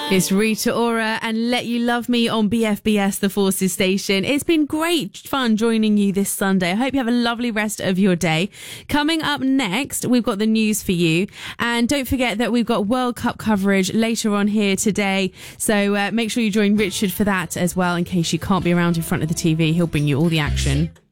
It's Rita Ora and Let You Love Me on BFBS, the Forces station. It's been great fun joining you this Sunday. I hope you have a lovely rest of your day. Coming up next, we've got the news for you. And don't forget that we've got World Cup coverage later on here today. So make sure you join Richard for that as well, in case you can't be around in front of the TV. He'll bring you all the action.